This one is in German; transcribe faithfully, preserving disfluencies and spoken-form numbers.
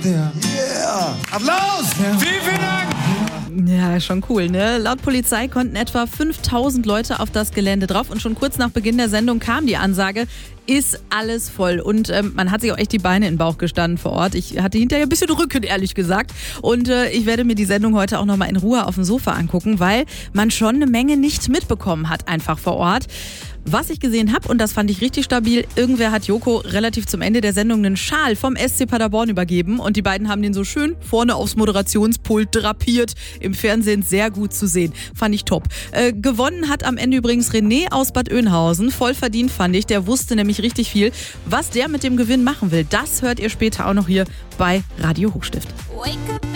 Yeah. Applaus! Vielen, vielen Dank! Ja, schon cool, ne? Laut Polizei konnten etwa fünftausend Leute auf das Gelände drauf und schon kurz nach Beginn der Sendung kam die Ansage, ist alles voll. Und ähm, man hat sich auch echt die Beine in den Bauch gestanden vor Ort. Ich hatte hinterher ein bisschen Rücken, ehrlich gesagt. Und äh, ich werde mir die Sendung heute auch nochmal in Ruhe auf dem Sofa angucken, weil man schon eine Menge nicht mitbekommen hat einfach vor Ort. Was ich gesehen habe, und das fand ich richtig stabil, irgendwer hat Joko relativ zum Ende der Sendung einen Schal vom S C Paderborn übergeben und die beiden haben den so schön vorne aufs Moderationspult drapiert. Im Fernsehen sehr gut zu sehen. Fand ich top. Äh, gewonnen hat am Ende übrigens René aus Bad Oeynhausen. Voll verdient fand ich. Der wusste nämlich richtig viel. Was der mit dem Gewinn machen will, das hört ihr später auch noch hier bei Radio Hochstift. Wake up.